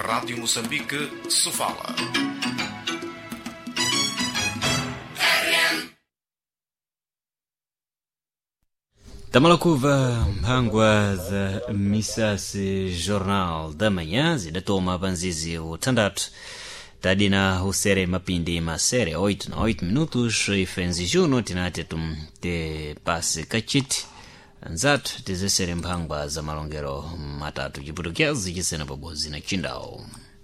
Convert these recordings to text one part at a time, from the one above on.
Rádio Moçambique, Sofala. Tamalakuva mphangwa za misasi Jornal da Manhã zidatoma panzizi utandatu tadina usere mapindi masere 8 na 8 minutos ifenzi juno tinate te pasi kachiti nzatu tizesere mphangwa za malongero matatu chiputukezi chisena pabozi na chindao.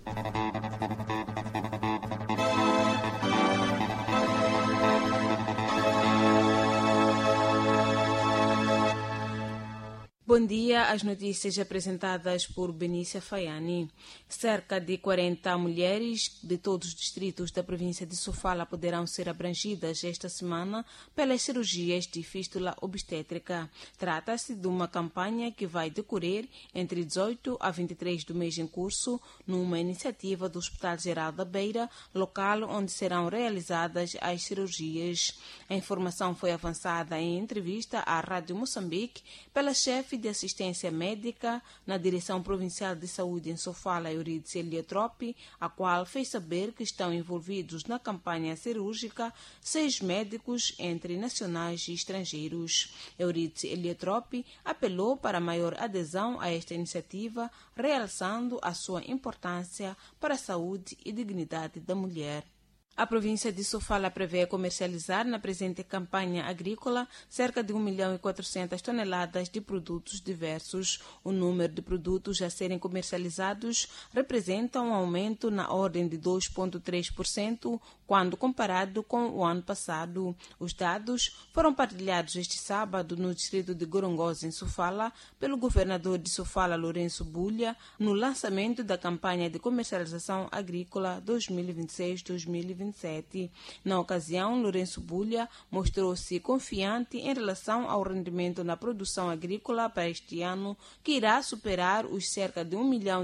Bom dia, as notícias apresentadas por Benícia Faiani. Cerca de 40 mulheres de todos os distritos da província de Sofala poderão ser abrangidas esta semana pelas cirurgias de fístula obstétrica. Trata-se de uma campanha que vai decorrer entre 18 a 23 do mês em curso, numa iniciativa do Hospital Geral da Beira, local onde serão realizadas as cirurgias. A informação foi avançada em entrevista à Rádio Moçambique pela chefe de assistência médica na Direção Provincial de Saúde em Sofala, Euridice Elietrope, a qual fez saber que estão envolvidos na campanha cirúrgica 6 médicos entre nacionais e estrangeiros. Euridice Elietrope apelou para maior adesão a esta iniciativa, realçando a sua importância para a saúde e dignidade da mulher. A província de Sofala prevê comercializar na presente campanha agrícola cerca de 1.400.000 toneladas de produtos diversos. O número de produtos a serem comercializados representa um aumento na ordem de 2,3% quando comparado com o ano passado. Os dados foram partilhados este sábado no distrito de Gorongosa, em Sofala, pelo governador de Sofala, Lourenço Bulha, no lançamento da campanha de comercialização agrícola 2026-2027. Na ocasião, Lourenço Bulha mostrou-se confiante em relação ao rendimento na produção agrícola para este ano, que irá superar os cerca de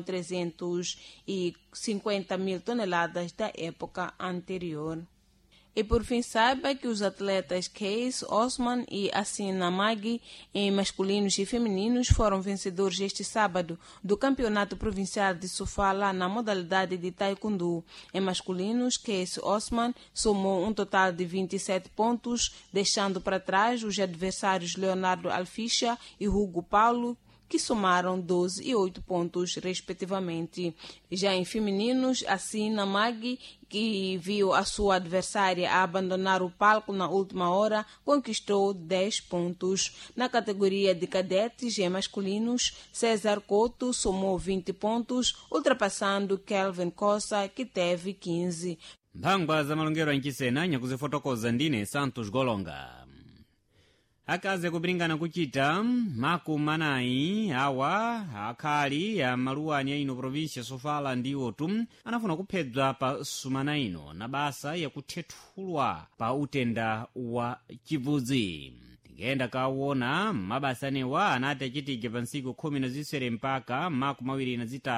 1.350.000 toneladas da época anterior. E por fim, saiba que os atletas Case Osman e Assina Magui, em masculinos e femininos, foram vencedores este sábado do Campeonato Provincial de Sofala na modalidade de Taekwondo. Em masculinos, Case Osman somou um total de 27 pontos, deixando para trás os adversários Leonardo Alficha e Hugo Paulo, que somaram 12 e 8 pontos, respectivamente. Já em femininos, Assina Magui, que viu a sua adversária abandonar o palco na última hora, conquistou 10 pontos. Na categoria de cadetes e masculinos, César Couto somou 20 pontos, ultrapassando Kelvin Costa, que teve 15. Mphangwa za malongero anchisena nyakuzifotokoza ndine Santos Golonga. Akaze kupringana kuchita makumi anayi awa akhali ya maluwani ya ino província Sofala ndiwotu anafuna kuphedwa pa sumana ino na basa yakuthethulwa pa utenda wa chivudzi. Tikenda kawona mabasa anewa anati achitike pa ntsiku 10 mpaka makumi 23